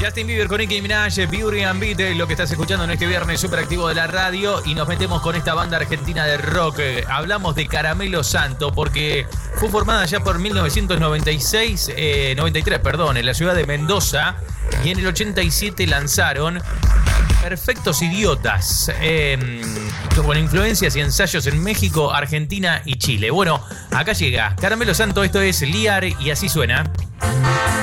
Justin Bieber con Nicki Minaj, Beauty and Beat, lo que estás escuchando en este viernes súper activo de la radio. Y nos metemos con esta banda argentina de rock. Hablamos de Caramelo Santo porque fue formada ya por 93, en la ciudad de Mendoza. Y en el 87 lanzaron Perfectos Idiotas, con influencias y ensayos en México, Argentina y Chile. Bueno, acá llega Caramelo Santo, esto es Liar y así suena.